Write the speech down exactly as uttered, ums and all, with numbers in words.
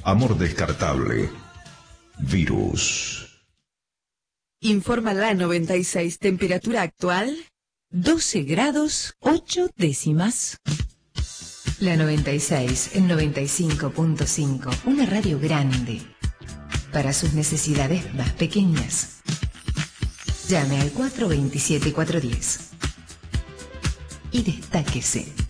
Amor descartable. Virus. Informa la noventa y seis. Temperatura actual, doce grados, ocho décimas. La noventa y seis, en noventa y cinco punto cinco. Una radio grande. Para sus necesidades más pequeñas. Llame al cuatro dos siete, cuatro uno cero. Y destáquese.